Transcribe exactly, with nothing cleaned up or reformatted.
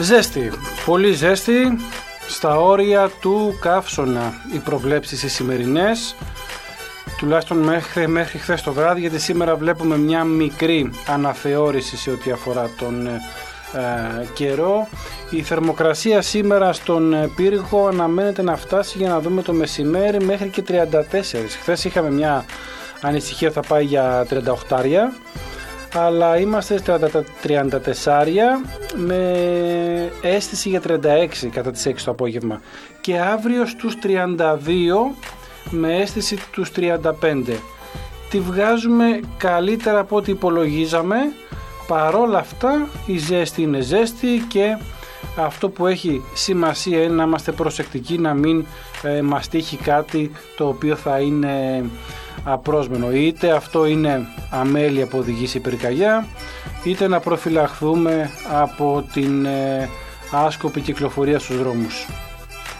Ζέστη, πολύ ζέστη, στα όρια του καύσωνα οι προβλέψεις οι σημερινές, τουλάχιστον μέχρι, μέχρι χθες το βράδυ, γιατί σήμερα βλέπουμε μια μικρή αναθεώρηση σε ό,τι αφορά τον ε, καιρό. Η θερμοκρασία σήμερα στον πύργο αναμένεται να φτάσει, για να δούμε, το μεσημέρι μέχρι και τριάντα τέσσερα. Χθες είχαμε μια ανησυχία, θα πάει για τριάντα οκτώ, αλλά είμαστε στα τριάντα τέσσερα με αίσθηση για τριάντα έξι κατά τις έξι το απόγευμα, και αύριο στους τριάντα δύο με αίσθηση τους τριάντα πέντε. Τη βγάζουμε καλύτερα από ό,τι υπολογίζαμε. Παρόλα αυτά η ζέστη είναι ζέστη, και αυτό που έχει σημασία είναι να είμαστε προσεκτικοί, να μην ε, μας τύχει κάτι το οποίο θα είναι απρόσμενο, είτε αυτό είναι αμέλεια που οδηγεί σε πυρκαγιά, είτε να προφυλαχθούμε από την ε, άσκοπη κυκλοφορία στους δρόμους.